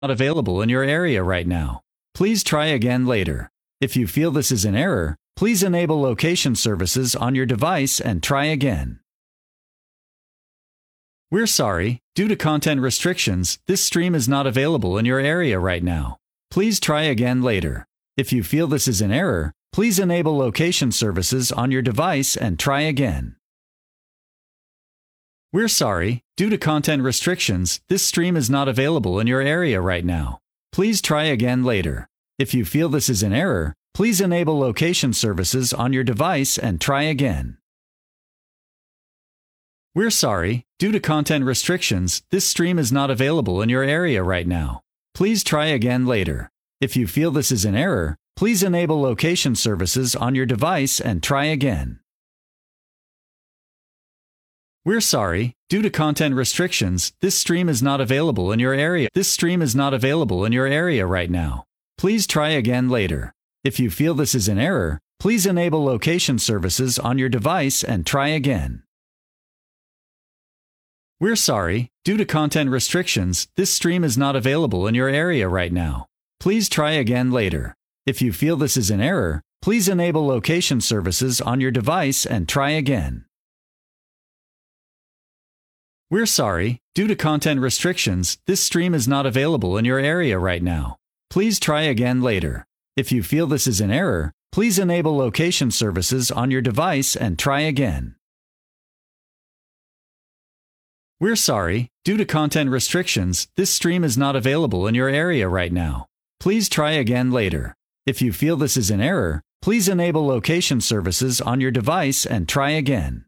not available in your area right now. Please try again later. If you feel this is an error, please enable location services on your device and try again. We're sorry, due to content restrictions, this stream is not available in your area right now. Please try again later. If you feel this is an error, please enable location services on your device and try again. We're sorry, due to content restrictions, this stream is not available in your area right now. Please try again later. If you feel this is an error, please enable location services on your device and try again. We're sorry, due to content restrictions, this stream is not available in your area right now. Please try again later. If you feel this is an error, please enable location services on your device and try again. We're sorry, due to content restrictions, this stream is not available in your area. This stream is not available in your area right now. Please try again later. If you feel this is an error, please enable location services on your device and try again. We're sorry, due to content restrictions, this stream is not available in your area right now. Please try again later. If you feel this is an error, please enable location services on your device and try again. We're sorry, due to content restrictions, this stream is not available in your area right now. Please try again later. If you feel this is an error, please enable location services on your device and try again. We're sorry, due to content restrictions, this stream is not available in your area right now. Please try again later. If you feel this is an error, please enable location services on your device and try again.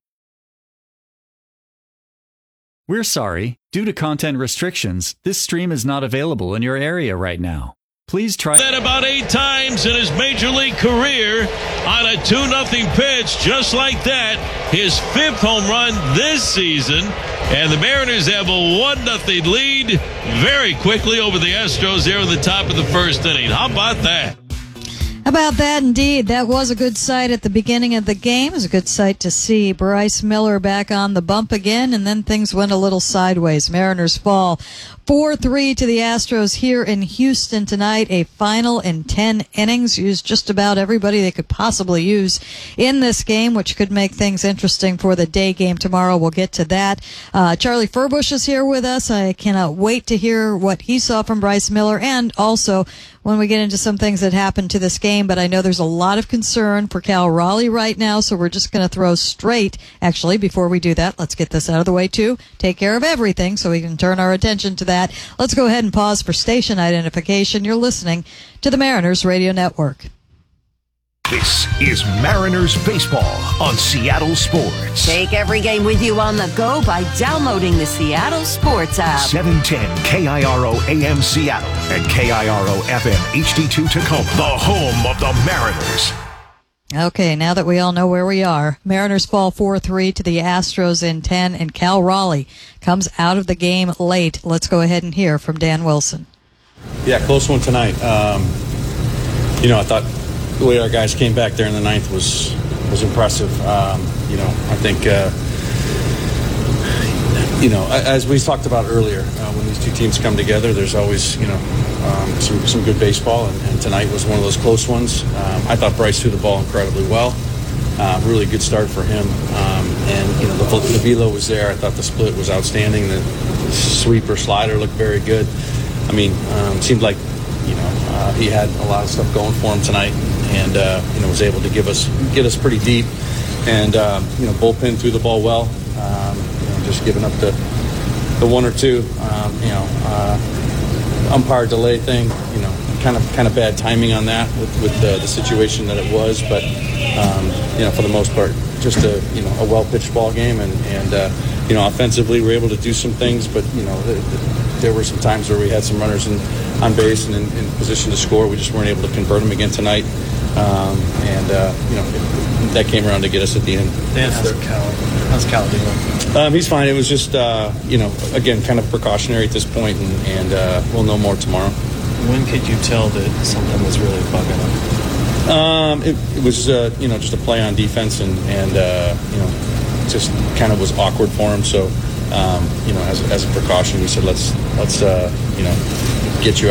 We're sorry, due to content restrictions, this stream is not available in your area right now. Please try that about 8 times in his major league career on a 2-0 pitch, just like that. His 5th home run this season, and the Mariners have a 1-0 lead very quickly over the Astros there in the top of the 1st inning. How about that? How about that, indeed? That was a good sight at the beginning of the game. It was a good sight to see Bryce Miller back on the bump again, and then things went a little sideways. Mariners fall 4-3 to the Astros here in Houston tonight. A final in 10 innings. Used just about everybody they could possibly use in this game, which could make things interesting for the day game tomorrow. We'll get to that. Charlie Furbush is here with us. I cannot wait to hear what he saw from Bryce Miller, and also when we get into some things that happened to this game. But I know there's a lot of concern for Cal Raleigh right now, so we're just going to throw straight. Actually, before we do that, let's get this out of the way too. Take care of everything so we can turn our attention to that. Let's go ahead and pause for station identification. You're listening to the Mariners Radio Network. This is Mariners Baseball on Seattle Sports. Take every game with you on the go by downloading the Seattle Sports app. 710 KIRO AM Seattle and KIRO FM HD2 Tacoma, the home of the Mariners. Okay, now that we all know where we are, Mariners fall 4-3 to the Astros in 10, and Cal Raleigh comes out of the game late. Let's go ahead and hear from Dan Wilson. Yeah, close one tonight. I thought the way our guys came back there in the 9th was impressive. I think, as we talked about earlier, when these two teams come together, there's always, some good baseball, and tonight was one of those close ones. I thought Bryce threw the ball incredibly well. Really good start for him. The velo was there. I thought the split was outstanding. The sweeper slider looked very good. Seemed like, he had a lot of stuff going for him tonight, and was able to get us pretty deep, and bullpen threw the ball well. Just giving up the 1 or 2, umpire delay thing, kind of bad timing on that with the situation that it was, but for the most part, just a well pitched ball game, and offensively we were able to do some things, but there were some times where we had some runners on base and in position to score. We just weren't able to convert them again tonight, that came around to get us at the end. Dan, how's Cal doing? He's fine. It was just again kind of precautionary at this point, and we'll know more tomorrow. When could you tell that something was really bugging him? It was just a play on defense, and just kind of was awkward for him. So as a precaution, we said let's get you